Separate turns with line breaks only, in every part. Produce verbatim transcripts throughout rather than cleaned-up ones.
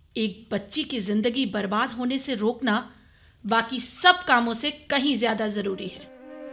एक बच्ची की जिंदगी बर्बाद होने से रोकना बाकी सब कामों से कहीं ज्यादा जरूरी है।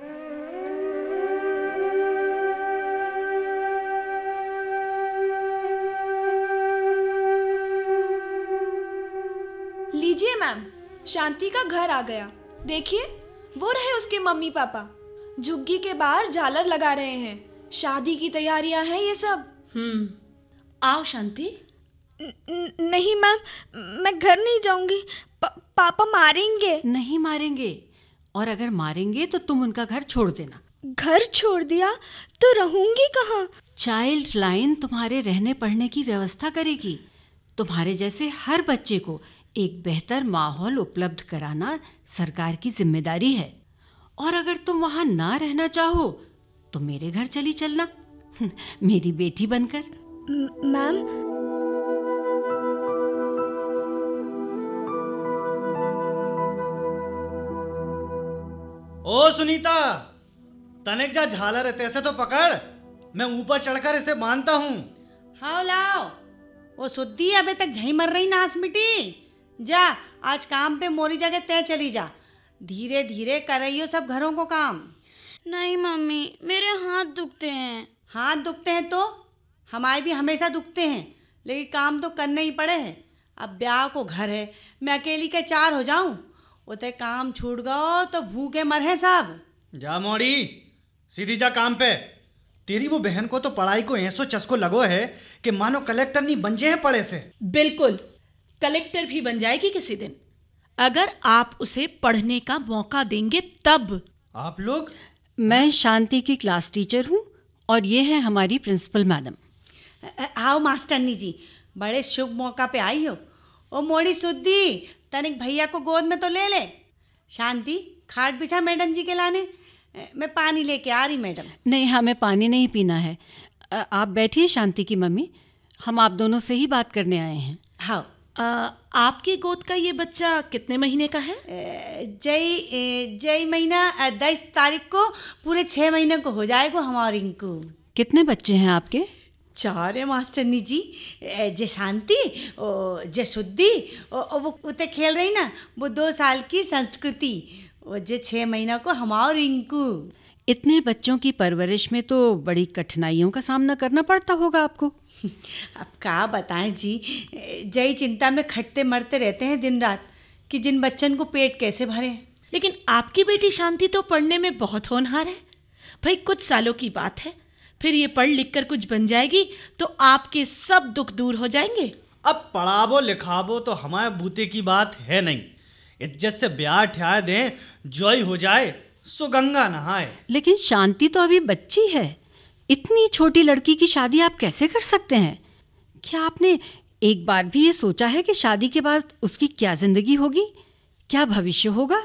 लीजिए मैम, शांति का घर आ गया। देखिए, वो रहे उसके मम्मी पापा। झुग्गी के बाहर झालर लगा रहे हैं। शादी की तैयारियां हैं ये सब।
हम्म आओ शांति।
न, नहीं मैम, मैं घर नहीं जाऊंगी। पा, पापा मारेंगे।
नहीं मारेंगे, और अगर मारेंगे तो तुम उनका घर छोड़ देना।
घर छोड़ दिया तो रहूंगी कहाँ?
चाइल्ड लाइन तुम्हारे रहने पढ़ने की व्यवस्था करेगी। तुम्हारे जैसे हर बच्चे को एक बेहतर माहौल उपलब्ध कराना सरकार की जिम्मेदारी है। और अगर तुम वहां ना रहना चाहो तो मेरे घर चली चलना, मेरी बेटी बनकर।
मैम,
ओ सुनीता, तनिक जा झालर तैसे तो पकड़, मैं ऊपर चढ़कर इसे बांधता हूँ।
हाँ लाओ। वो सुद्दी अबे तक झई मर रही नास मिटी। जा आज काम पे मोरी जगह तय चली जा। धीरे धीरे कर रही हो सब घरों को काम।
नहीं मम्मी, मेरे हाथ दुखते हैं।
हाथ दुखते हैं तो हमारे भी हमेशा दुखते हैं, लेकिन काम तो करने ही पड़े हैं। अब ब्याह को घर है, मैं अकेली के चार हो जाऊं? उते काम छूट गओ तो भूखे मर है सब।
जा मोड़ी, सीधी जा काम पे। तेरी वो बहन को तो पढ़ाई को ऐसो चस्को लगो है कि मानो कलेक्टर नहीं बन जाए पढ़े से।
बिल्कुल, कलेक्टर भी बन जाएगी किसी दिन, अगर आप उसे पढ़ने का मौका देंगे तब।
आप लोग?
मैं शांति की क्लास टीचर हूँ और ये है हमारी प्रिंसिपल मैडम।
आओ मास्टरनी जी, बड़े शुभ मौका पे आई हो। ओ मोड़ी सुद्दी, तनिक भैया को गोद में तो ले ले। शांति, खाट बिछा मैडम जी के लाने। मैं पानी लेके आ रही मैडम।
नहीं, हमें पानी नहीं पीना है। आप बैठिए शांति की मम्मी, हम आप दोनों से ही बात करने आए हैं।
हाँ।
आ, आपकी गोद का ये बच्चा कितने महीने का है?
जय जय महीना दस तारीख को पूरे छः महीने को हो जाएगा हमारे इनको।
कितने बच्चे हैं आपके?
चार है मास्टरनी जी। जे शांति, जे शुद्धि, वो उते खेल रही ना, वो दो साल की संस्कृति, वो जे छः महीना को हमारे इनको।
इतने बच्चों की परवरिश में तो बड़ी कठिनाइयों का सामना करना पड़ता होगा आपको।
अब क्या बताएं जी, जय चिंता में खटते मरते रहते हैं दिन रात कि जिन बच्चन को पेट कैसे भरे।
लेकिन आपकी बेटी शांति तो पढ़ने में बहुत होनहार है भाई। कुछ सालों की बात है, फिर ये पढ़ लिख कर कुछ बन जाएगी तो आपके सब दुख दूर हो जाएंगे।
अब पढ़ाबो लिखाबो तो हमारे बूते की बात है नहीं। इज्जत से ब्याह ठा दें, जॉय हो जाए सो गंगा नहाए।
लेकिन शांति तो अभी बच्ची है, इतनी छोटी लड़की की शादी आप कैसे कर सकते हैं? क्या आपने एक बार भी ये सोचा है कि शादी के बाद उसकी क्या जिंदगी होगी, क्या भविष्य होगा?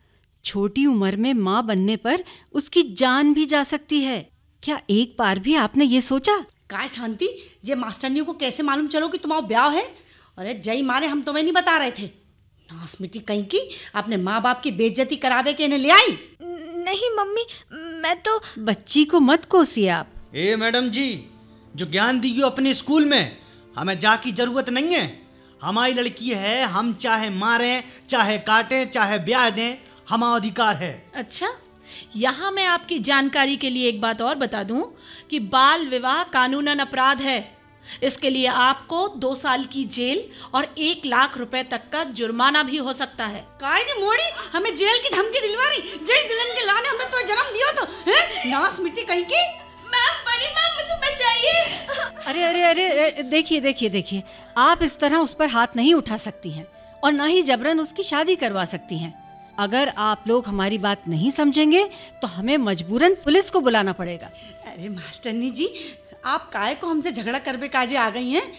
छोटी उम्र में माँ बनने पर उसकी जान भी जा सकती है। क्या एक बार भी आपने ये सोचा?
काय शांति, ये मास्टरनियों को कैसे मालूम चलो कि तुम्हारा ब्याह है? अरे जय मारे, हम तुम्हें नहीं बता रहे थे। नास मिट्टी कहीं की, अपने माँ बाप की बेइज्जती करावे के इन्हें ले आई।
नहीं मम्मी, मैं तो।
बच्ची को मत कोसिए आप।
ए मैडम जी, जो ज्ञान दी अपने स्कूल में, हमें जा की जरूरत नहीं है। हमारी लड़की है, हम चाहे मारें, चाहे काटें, चाहे ब्याह दें, हमारा अधिकार है।
अच्छा, यहाँ मैं आपकी जानकारी के लिए एक बात और बता दूं कि बाल विवाह कानूनन अपराध है। इसके लिए आपको दो साल की जेल और एक लाख रुपए तक का जुर्माना भी हो सकता है।
काय नी मोड़ी, हमें जेल की धमकी दिलवा रही? जेल दिलन के लाने हमने तो जन्म दिया तो हैं? नास मिट्टी कहीं की।
मैम, बड़ी मैम, मुझे बचाइए।
अरे अरे अरे, देखिए देखिए देखिए, आप इस तरह उस पर हाथ नहीं उठा सकती हैं और ना ही जबरन उसकी शादी करवा सकती हैं। अगर आप लोग हमारी बात नहीं समझेंगे तो हमें मजबूरन पुलिस को बुलाना पड़ेगा।
अरे मास्टरनी जी, आप काय को हमसे झगड़ा करबे काजे आ गई हैं?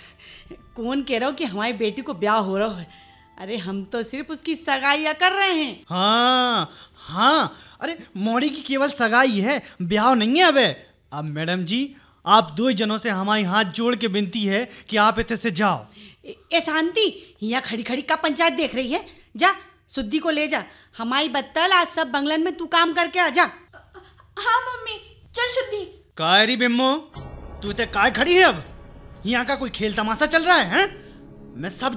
कौन कह रहा हो कि हमारी बेटी को ब्याह हो रहा है? अरे हम तो सिर्फ उसकी सगाइयाँ कर रहे हैं।
हाँ हाँ, अरे मोड़ी की केवल सगाई है, ब्याह नहीं है। अबे अब मैडम जी, आप दो जनों से हमारी हाथ जोड़ के विनती है कि आप इतने से जाओ।
ए शांति, यहाँ खड़ी खड़ी का पंचायत देख रही है? जा सुद्दी को ले जा। हमारी बत्तल आज सब बंगलन में तू काम करके आ जा।
हाँ मम्मी, चल शुद्धि।
कायरी बिम्मो, तू इतने काय खड़ी है? अब यहाँ का कोई खेल तमाशा चल रहा है, हैं? मैं सब